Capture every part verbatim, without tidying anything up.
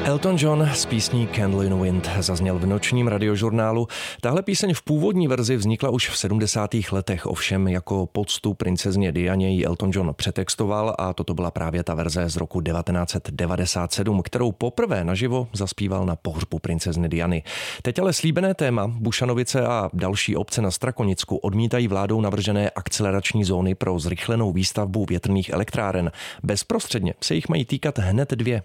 Elton John s písní Candle in the Wind zazněl v nočním radiožurnálu. Tahle píseň v původní verzi vznikla už v sedmdesátých letech, ovšem jako poctu princezně Dianě ji Elton John přetextoval a toto byla právě ta verze z roku devatenáct set devadesát sedm, kterou poprvé naživo zaspíval na pohřbu princezny Diany. Teď ale slíbené téma Bušanovice a další obce na Strakonicku odmítají vládou navržené akcelerační zóny pro zrychlenou výstavbu větrných elektráren. Bezprostředně se jich mají týkat hned dvě.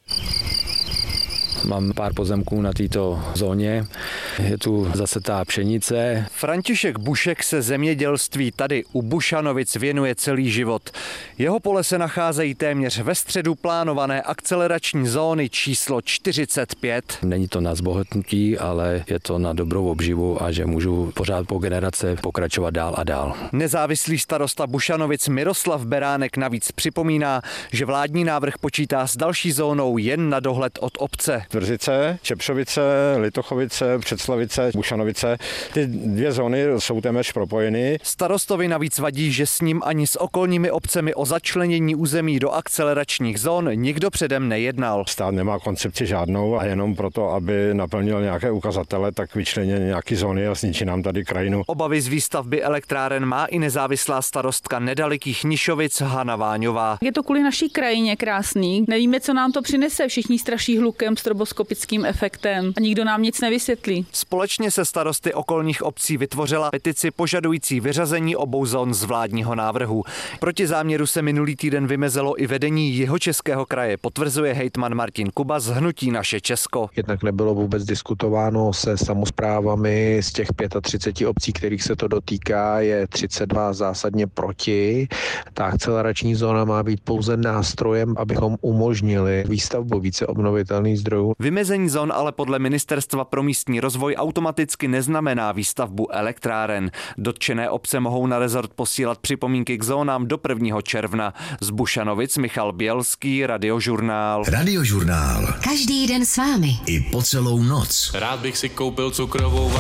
Mám pár pozemků na této zóně, je tu zasetá pšenice. František Bušek se zemědělství tady u Bušanovic věnuje celý život. Jeho pole se nacházejí téměř ve středu plánované akcelerační zóny číslo čtyřicet pět. Není to na zbohatnutí, ale je to na dobrou obživu a že můžu pořád po generace pokračovat dál a dál. Nezávislý starosta Bušanovic Miroslav Beránek navíc připomíná, že vládní návrh počítá s další zónou jen na dohled od obce. Tvrzice, Čepřovice, Litochovice, Předslavice, Bušanovice. Ty dvě zóny jsou téměř propojeny. Starostovi navíc vadí, že s ním ani s okolními obcemi o začlenění území do akceleračních zón nikdo předem nejednal. Stát nemá koncepci žádnou a jenom proto, aby naplnil nějaké ukazatele, tak vyčleně nějaký zóny a zničí nám tady krajinu. Obavy z výstavby elektráren má i nezávislá starostka nedalekých Nišovic Hana Váňová. Je to kvůli naší krajině krásný. Nevíme, co nám to přinese. Všichni straší hlukem, stroboskopickým efektem a nikdo nám nic nevysvětlí. Společně se starosty okolních obcí vytvořila petici požadující vyřazení obou zón z vládního návrhu. Proti záměru se minulý týden vymezilo i vedení Jihočeského kraje, potvrzuje hejtman Martin Kuba z hnutí Naše Česko. Jednak nebylo vůbec diskutováno se samosprávami z těch třicet pět obcí, kterých se to dotýká, je třicet dva zásadně proti. Ta akcelerační zóna má být pouze nástrojem, abychom umožnili výstavbu více obnovitelných zdrojů. Vymezení zón ale podle Ministerstva pro místní rozvoj automaticky neznamená výstavbu elektráren. Dotčené obce mohou na rezort posílat připomínky k zónám do prvního června. Z Bušanovic Michal Bělský, Radiožurnál. Radiožurnál. Každý den s vámi. I po celou noc. Rád bych si koupil cukrovou